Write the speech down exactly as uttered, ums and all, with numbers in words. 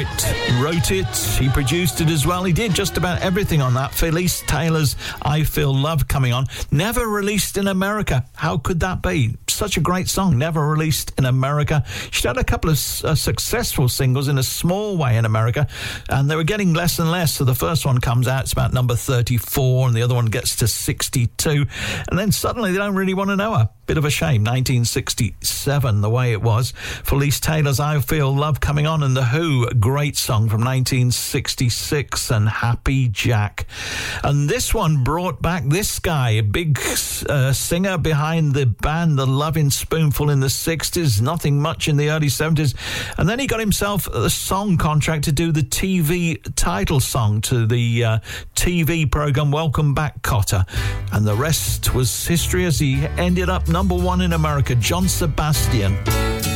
Wright wrote it. He produced it as well. He did just about everything on that. Felice Taylor's I Feel Love coming on. Never released in America. How could that be? Such a great song, never released in America. She had a couple of uh, successful singles in a small way in America, and they were getting less and less. So the first one comes out, it's about number thirty-four, and the other one gets to sixty-two. And then suddenly they don't really want to know her. Bit of a shame. nineteen sixty-seven, the way it was. Felice Taylor's I Feel Love coming on, and The Who, a great song from nineteen sixty-six, and Happy Jack. And this one brought back this guy, a big uh, singer behind the band The Lovin' Spoonful in the sixties, nothing much in the early seventies. And then he got himself a song contract to do the T V title song to the uh, T V program Welcome Back, Kotter. And the rest was history as he ended up number one in America, John Sebastian.